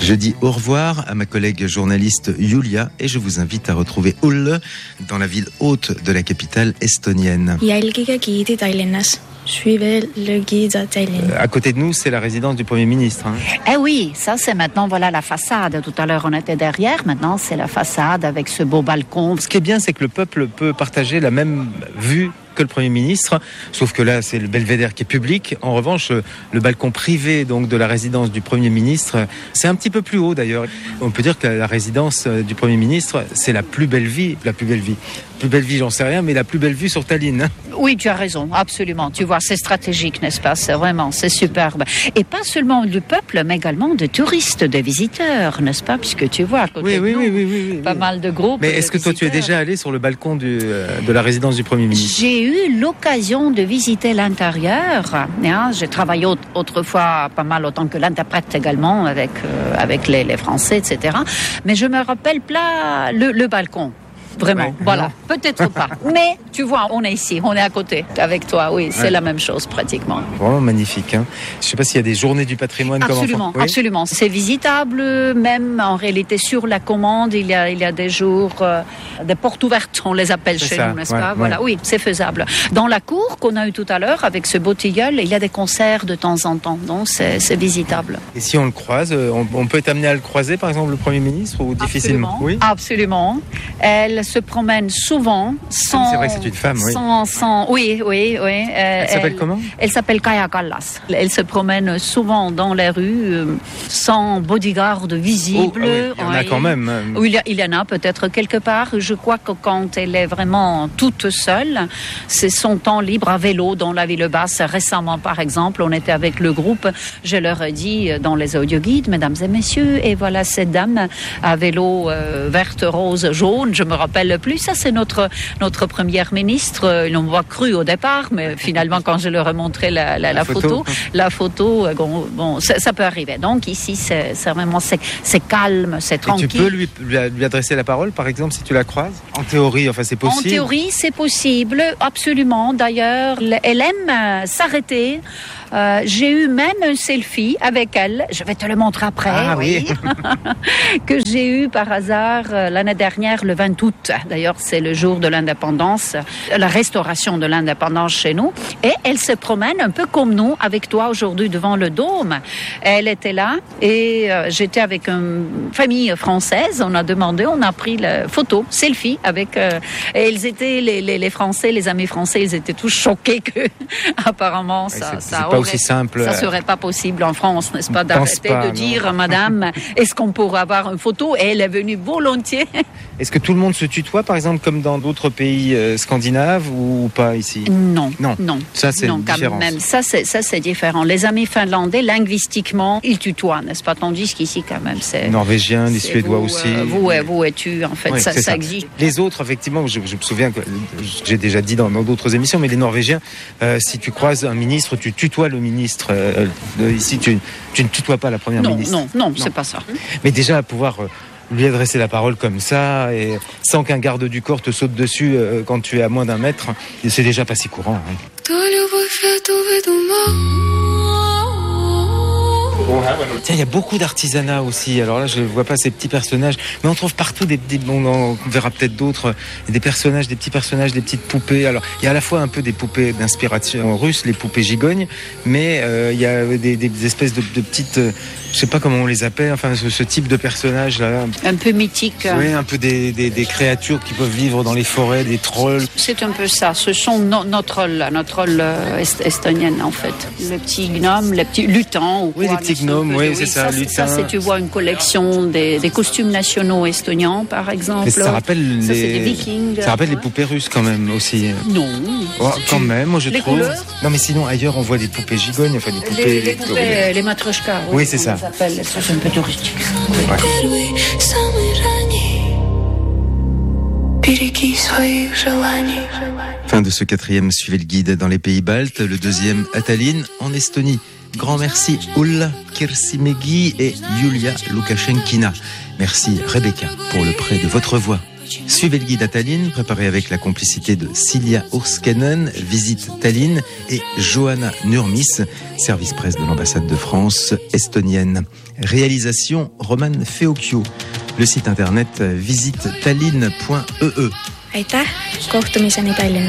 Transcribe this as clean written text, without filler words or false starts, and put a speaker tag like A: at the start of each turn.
A: Je dis au revoir à ma collègue journaliste Julia et je vous invite à retrouver Ulle dans la ville haute de la capitale estonienne.
B: Jälgige giidi Tallinnas. Suivez le guide à Tallinn.
A: À côté de nous, c'est la résidence du Premier ministre.
C: Eh oui, ça c'est maintenant voilà la façade. Tout à l'heure on était derrière, maintenant c'est la façade avec ce beau balcon.
A: Ce qui est bien, c'est que le peuple peut partager la même vue que le Premier ministre, sauf que là c'est le belvédère qui est public. En revanche, le balcon privé donc de la résidence du Premier ministre, c'est un petit peu plus haut d'ailleurs. On peut dire que la résidence du Premier ministre, c'est la plus belle vie, j'en sais rien, mais la plus belle vue sur Tallinn.
C: Oui, tu as raison, absolument. Tu vois, c'est stratégique, n'est-ce pas? C'est superbe. Et pas seulement du peuple, mais également de touristes, de visiteurs, n'est-ce pas? Puisque tu vois, à côté de nous,
A: oui.
C: pas mal de groupes.
A: Mais est-ce que toi, tu es déjà allé sur le balcon de la résidence du Premier ministre?
C: J'ai eu l'occasion de visiter l'intérieur. J'ai travaillé autrefois pas mal autant que l'interprète également avec les Français, etc. Mais je me rappelle pas le balcon. Vraiment, voilà. Peut-être pas. Mais tu vois, on est ici, on est à côté avec toi. Oui, c'est la même chose pratiquement.
A: Vraiment magnifique. Je ne sais pas s'il y a des journées du patrimoine.
C: Absolument. C'est visitable, même en réalité sur la commande. Il y a des jours, des portes ouvertes, on les appelle chez nous, n'est-ce pas? Voilà, oui, c'est faisable. Dans la cour qu'on a eu tout à l'heure avec ce beau tilleul, il y a des concerts de temps en temps, donc c'est visitable.
A: Et si on le croise, on peut être amené à le croiser, par exemple, le Premier ministre, ou difficilement? Oui.
C: Absolument. Elle se promène souvent sans...
A: C'est vrai que c'est une femme, oui.
C: Oui.
A: Elle s'appelle comment?
C: Elle s'appelle Kaja Kallas. Elle se promène souvent dans les rues sans bodyguard visible.
A: Il y en a quand même.
C: Oui, il y en a peut-être quelque part. Je crois que quand elle est vraiment toute seule, c'est son temps libre à vélo dans la ville basse. Récemment, par exemple, on était avec le groupe. Je leur ai dit dans les audioguides, mesdames et messieurs, et voilà cette dame à vélo verte, rose, jaune. Je me rappelle plus. Ça, c'est notre première ministre. Ils l'ont pas cru au départ, mais finalement, quand je leur ai montré la photo, ça peut arriver. Donc ici, c'est vraiment c'est calme, c'est tranquille.
A: Et tu peux lui adresser la parole, par exemple, si tu la croises? En théorie, c'est possible.
C: En théorie, c'est possible, absolument. D'ailleurs, elle aime s'arrêter. J'ai eu même un selfie avec elle. Je vais te le montrer après.
A: Ah oui.
C: Que j'ai eu par hasard l'année dernière, le 20 août. D'ailleurs, c'est le jour de l'indépendance, la restauration de l'indépendance chez nous. Et elle se promène un peu comme nous, avec toi aujourd'hui devant le Dôme. Elle était là et j'étais avec une famille française. On a pris la photo, selfie avec. Et ils étaient les Français, les amis français, ils étaient tous choqués que apparemment ça
A: pas aussi simple.
C: Ça serait pas possible en France, n'est-ce pas, d'arrêter de dire, madame, est-ce qu'on pourrait avoir une photo? Et elle est venue volontiers.
A: Est-ce que tout le monde se tutoie, par exemple, comme dans d'autres pays scandinaves ou pas ici?
C: Non.
A: Ça, c'est différent.
C: Même. Ça, c'est différent. Les amis finlandais, linguistiquement, ils tutoient, n'est-ce pas? Tandis qu'ici, quand même, c'est...
A: Norvégiens, les Suédois aussi.
C: Vous et tu, en fait, oui, ça existe.
A: Les autres, effectivement, je me souviens que j'ai déjà dit dans d'autres émissions, mais les Norvégiens, si tu croises un ministre, tu tutoies le ministre. Ici, tu ne tutoies pas la première ministre.
C: Non, c'est pas ça.
A: Mais déjà, pouvoir lui adresser la parole comme ça, et sans qu'un garde du corps te saute dessus quand tu es à moins d'un mètre, c'est déjà pas si courant. Tiens, il y a beaucoup d'artisanat aussi. Alors là, je ne vois pas ces petits personnages, mais on trouve partout on verra peut-être d'autres, des petits personnages, des petites poupées. Alors, il y a à la fois un peu des poupées d'inspiration russe, les poupées gigognes, mais il y a des espèces de petites, je sais pas comment on les appelle, enfin ce type de personnages là.
C: Un peu mythique.
A: Oui, un peu des créatures qui peuvent vivre dans les forêts, des trolls.
C: C'est un peu ça. Ce sont nos trolls, estonienne en fait. Le petit gnome, les petits lutins ou quoi.
A: Oui, les petits gnomes, oui, c'est ça.
C: Ça, c'est, tu vois, une collection des costumes nationaux estoniens, par exemple.
A: Mais ça rappelle
C: c'est des Vikings.
A: Ça rappelle les poupées russes quand même aussi.
C: Non.
A: Oh, quand même, moi je trouve.
C: Couleurs.
A: Non, mais sinon ailleurs on voit des poupées gigognes, enfin des poupées.
C: Les matryoshkas.
A: Oui, c'est ça.
C: Ça c'est un peu touristique.
A: Ouais. Fin de ce 4e Suivez le guide dans les pays baltes, le 2e à Tallinn en Estonie. grand merci Ulla Kirsimegi et Yulia Lukashenkina. Merci Rebecca pour le prêt de votre voix. Suivez le guide à Tallinn, préparé avec la complicité de Silja Urskenen, Visite Tallinn, et Johanna Nurmis, service presse de l'ambassade de France estonienne. Réalisation Roman Feokio. Le site internet visitetallinn.ee.
B: Aitäh, kohtumiseni Tallinnas.